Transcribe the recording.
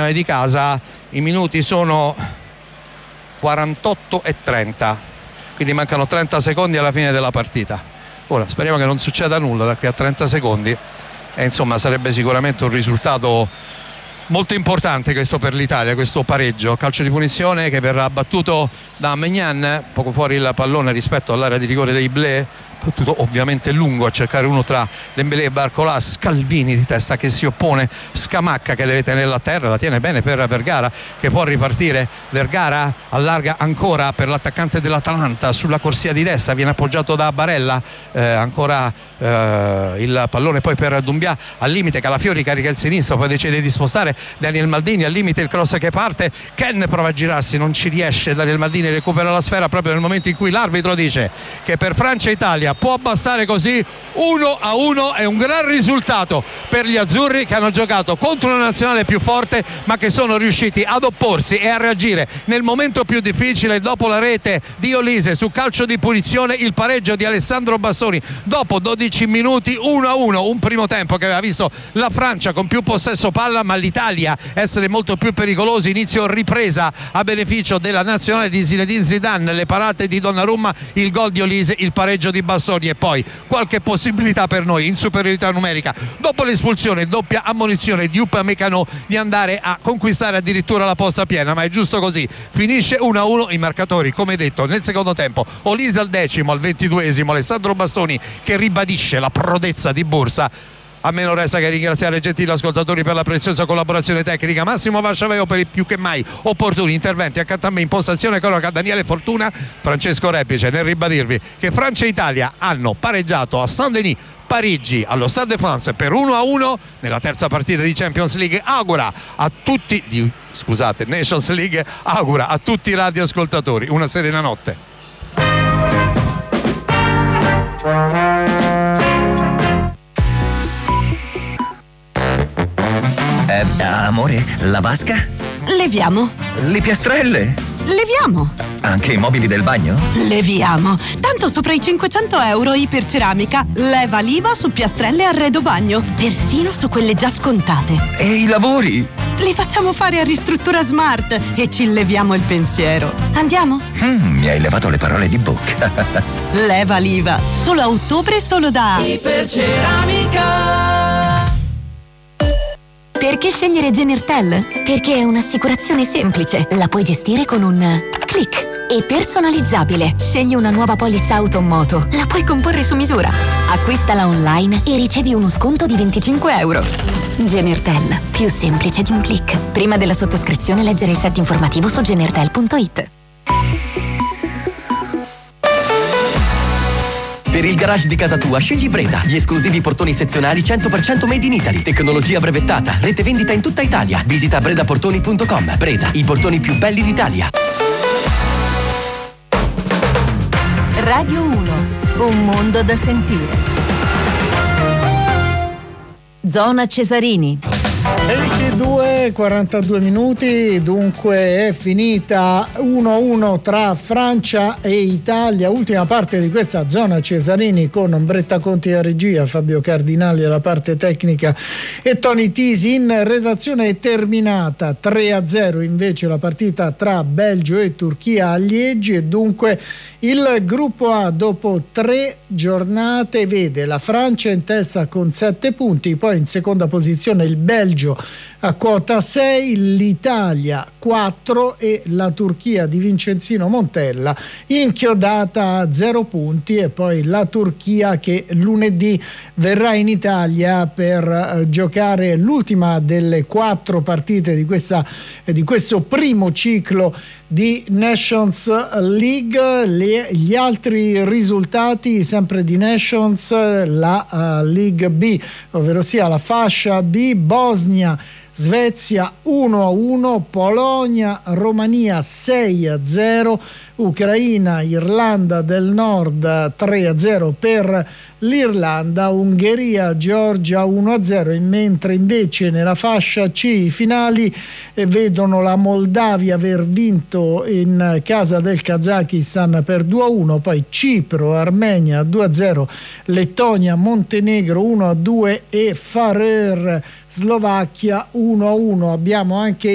nazionale di casa. I minuti sono 48 e 30, quindi mancano 30 secondi alla fine della partita. Ora speriamo che non succeda nulla da qui a 30 secondi e insomma sarebbe sicuramente un risultato molto importante questo per l'Italia, questo pareggio. Calcio di punizione che verrà battuto da Maignan, poco fuori il pallone rispetto all'area di rigore dei Blé, battuto ovviamente lungo a cercare uno tra Dembélé e Barcola. Scalvini di testa che si oppone, Scamacca che deve tenerla a terra, la tiene bene per Vergara che può ripartire. Vergara allarga ancora per l'attaccante dell'Atalanta sulla corsia di destra, viene appoggiato da Barella, ancora il pallone poi per Doumbia al limite. Calafiori carica il sinistro, poi decide di spostare Daniel Maldini al limite, il cross che parte, Ken prova a girarsi, non ci riesce, Daniel Maldini recupera la sfera proprio nel momento in cui l'arbitro dice che per Francia e Italia può bastare così. 1-1 è un gran risultato per gli azzurri che hanno giocato contro una nazionale più forte ma che sono riusciti ad opporsi e a reagire nel momento più difficile. Dopo la rete di Olise su calcio di punizione, il pareggio di Alessandro Bastoni dopo 12 minuti. 1-1, un primo tempo che aveva visto la Francia con più possesso palla ma l'Italia essere molto più pericolosi. Inizio ripresa a beneficio della nazionale di Zinedine Zidane, le parate di Donnarumma, il gol di Olise, il pareggio di Bastoni e poi qualche possibilità per noi in superiorità numerica dopo l'espulsione, doppia ammonizione di Upamecano, di andare a conquistare addirittura la posta piena, ma è giusto così. Finisce 1-1, i marcatori come detto nel secondo tempo: Olise al 10°, al 22°, Alessandro Bastoni che ribadisce la prodezza di Bursa. A me non resta che ringraziare gentili ascoltatori per la preziosa collaborazione tecnica, Massimo Vasciaveo per i più che mai opportuni interventi accanto a me in postazione cronaca Daniele Fortuna, Francesco Repice nel ribadirvi che Francia e Italia hanno pareggiato a Saint-Denis Parigi allo Stade de France per 1-1 nella terza partita di Champions League. Nations League augura a tutti i radioascoltatori una serena notte. Amore, la vasca? Leviamo. Le piastrelle? Leviamo. Anche i mobili del bagno? Leviamo. Tanto sopra i 500 euro Iperceramica leva l'IVA su piastrelle e arredo bagno, persino su quelle già scontate. E i lavori? Li facciamo fare a Ristruttura Smart e ci leviamo il pensiero. Andiamo? Mi hai levato le parole di bocca. Leva l'IVA. Solo a ottobre, solo da Iperceramica. Perché scegliere Genertel? Perché è un'assicurazione semplice, la puoi gestire con un click e personalizzabile. Scegli una nuova polizza auto o moto, la puoi comporre su misura. Acquistala online e ricevi uno sconto di 25 euro. Genertel, più semplice di un click. Prima della sottoscrizione leggere il set informativo su genertel.it. Per il garage di casa tua scegli Breda, gli esclusivi portoni sezionali 100% made in Italy, tecnologia brevettata, rete vendita in tutta Italia. Visita bredaportoni.com. Breda, i portoni più belli d'Italia. Radio 1, un mondo da sentire. Zona Cesarini. 22, 42 minuti, dunque è finita 1-1 tra Francia e Italia, ultima parte di questa Zona Cesarini con Ombretta Conti a regia, Fabio Cardinali alla parte tecnica e Tony Tisi in redazione. È terminata 3-0 invece la partita tra Belgio e Turchia a Liegi e dunque il gruppo A dopo 3 giornate vede la Francia in testa con 7 punti, poi in seconda posizione il Belgio a quota 6, l'Italia 4 e la Turchia di Vincenzino Montella inchiodata a 0 punti, e poi la Turchia che lunedì verrà in Italia per giocare l'ultima delle 4 partite di questo primo ciclo di Nations League. Gli altri risultati sempre di Nations, la League B, ovvero sia la fascia B: Bosnia Svezia 1-1, Polonia Romania 6-0, Ucraina Irlanda del Nord 3-0 per l'Irlanda, Ungheria Georgia 1-0, mentre invece nella fascia C i finali vedono la Moldavia aver vinto in casa del Kazakistan per 2-1, poi Cipro Armenia 2-0, Lettonia Montenegro 1-2 e Faroe Slovacchia 1-1. Abbiamo anche